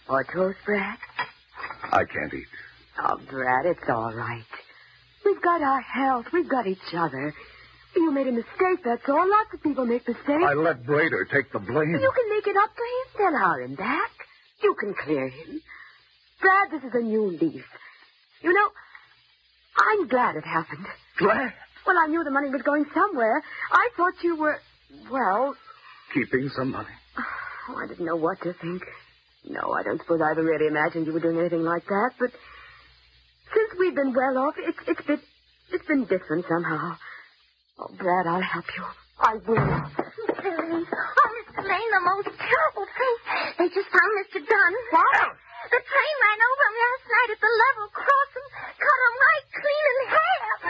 Or toast, Brad? I can't eat. Oh, Brad, it's all right. We've got our health. We've got each other. You made a mistake, that's all. Lots of people make mistakes. I let Brader take the blame. You can make it up to him. They'll hire him back. You can clear him. Brad, this is a new leaf. You know, I'm glad it happened. Glad? Well, I knew the money was going somewhere. I thought you were, well... Keeping some money? Oh, I didn't know what to think. No, I don't suppose I ever really imagined you were doing anything like that, but since we've been well off, it's been different somehow. Oh, Brad, I'll help you. I will. Mr. Lane. Oh, Mr. Lane, the most terrible thing. They just found Mr. Dunn. What? The train ran over him last night at the level crossing, cut him right clean in half.